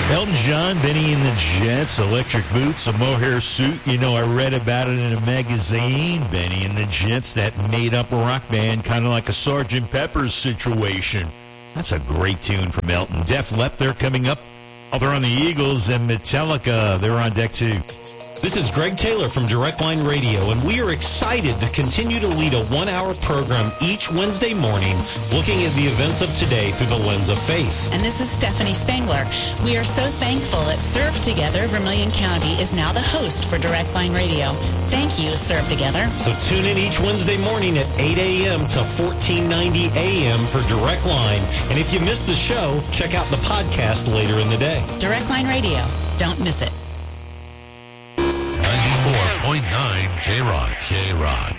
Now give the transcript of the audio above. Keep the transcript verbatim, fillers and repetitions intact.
Elton John, Benny and the Jets, electric boots, a mohair suit. You know, I read about it in a magazine. Benny and the Jets, that made-up rock band, kind of like a Sergeant Pepper's situation. That's a great tune from Elton. Def Leppard, they're coming up. Oh, they're on the Eagles, and Metallica, they're on deck too. This is Greg Taylor from Direct Line Radio, and we are excited to continue to lead a one-hour program each Wednesday morning looking at the events of today through the lens of faith. And this is Stephanie Spangler. We are so thankful that Serve Together Vermilion County is now the host for Direct Line Radio. Thank you, Serve Together. So tune in each Wednesday morning at eight a.m. to fourteen ninety a.m. for Direct Line. And if you missed the show, check out the podcast later in the day. Direct Line Radio. Don't miss it. ninety-four point nine K-Rock. K-Rock.